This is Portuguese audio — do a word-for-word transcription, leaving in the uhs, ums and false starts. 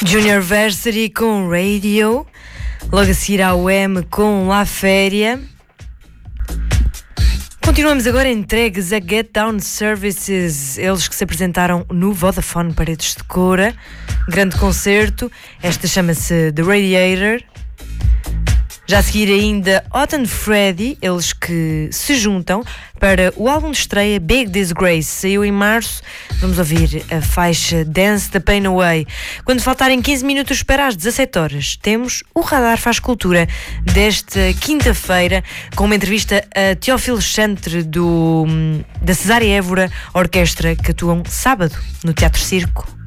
Juniorversary com Radio, logo a seguir ao M com La Féria. Continuamos agora entregues a Get Down Services, eles que se apresentaram no Vodafone Paredes de Coura, grande concerto. Esta chama-se The Radiator. Já a seguir ainda Hot and Freddy, eles que se juntam para o álbum de estreia Big Disgrace, saiu em março. Vamos ouvir a faixa Dance the Pain Away. Quando faltarem quinze minutos para as dezassete horas, temos o Radar Faz Cultura desta quinta-feira, com uma entrevista a Teófilo Chantre do, da Cesária Évora Orquestra, que atuam sábado no Teatro Circo.